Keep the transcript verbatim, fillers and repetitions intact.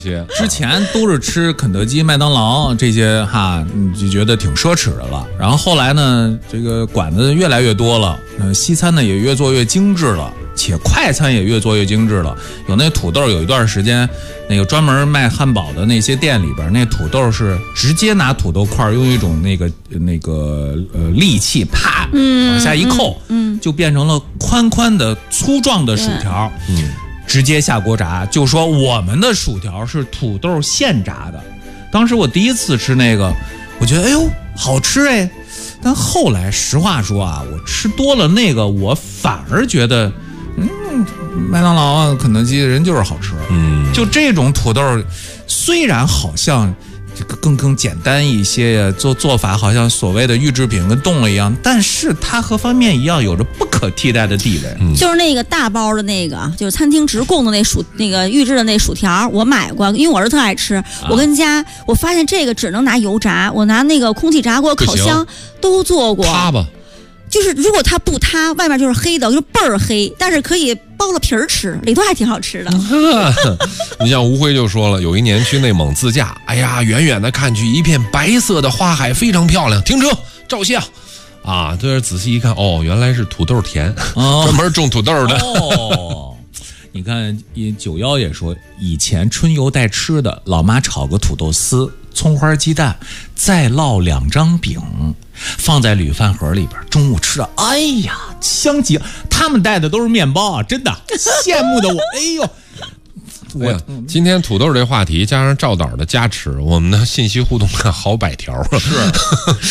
之前都是吃肯德基、麦当劳这些哈，你就觉得挺奢侈的了。然后后来呢，这个馆子越来越多了，呃，西餐呢也越做越精致了，且快餐也越做越精致了。有那土豆，有一段时间，那个专门卖汉堡的那些店里边，那土豆是直接拿土豆块用一种那个那个呃利器啪往下一扣，嗯，就变成了宽宽的粗壮的薯条，嗯。直接下锅炸，就说我们的薯条是土豆现炸的。当时我第一次吃那个，我觉得哎呦好吃哎，但后来实话说啊，我吃多了那个，我反而觉得，嗯，麦当劳啊、肯德基的人就是好吃。嗯，就这种土豆，虽然好像更更简单一些呀，做做法好像所谓的预制品跟冻了一样，但是它和方便面一样，有着不可替代的地位。 嗯、就是那个大包的那个，就是餐厅直供的那薯那个预制的那薯条，我买过，因为我儿子特爱吃。啊、我跟家我发现这个只能拿油炸，我拿那个空气炸锅、烤箱都做过。 塌吧。 就是如果它不塌，外面就是黑的，就倍儿黑，但是可以剥了皮儿吃，里头还挺好吃的。 你像吴辉就说了，有一年去内蒙自驾，哎呀，远远的看去一片白色的花海，非常漂亮，停车照相。啊，这仔细一看，哦，原来是土豆田，哦、专门种土豆的。 哦，你看，九幺也说，以前春游带吃的，老妈炒个土豆丝、葱花鸡蛋，再烙两张饼，放在铝饭盒里边，中午吃的，哎呀，香极了。他们带的都是面包啊，真的羡慕的我，哎呦。 我、哎、今天土豆这话题加上赵导的加持，我们的信息互动看好百条。 是。